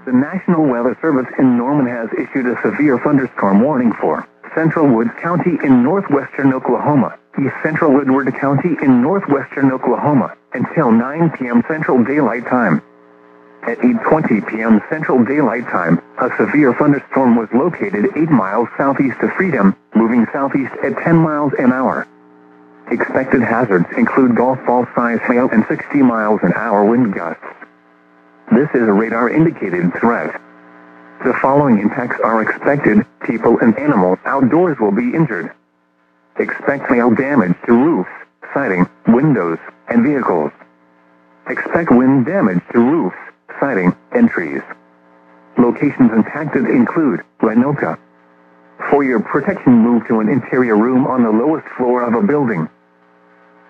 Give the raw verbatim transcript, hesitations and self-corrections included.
The National Weather Service in Norman has issued a severe thunderstorm warning for Central Wood County in northwestern Oklahoma, East Central Woodward County in northwestern Oklahoma, until nine p m Central Daylight Time. At eight twenty p m Central Daylight Time, a severe thunderstorm was located eight miles southeast of Freedom, moving southeast at ten miles an hour. Expected hazards include golf ball size hail and sixty miles an hour wind gusts. This is a radar-indicated threat. The following impacts are expected: people and animals outdoors will be injured. Expect hail damage to roofs, siding, windows, and vehicles. Expect wind damage to roofs, siding, and trees. Locations impacted include Lenoka. For your protection, move to an interior room on the lowest floor of a building.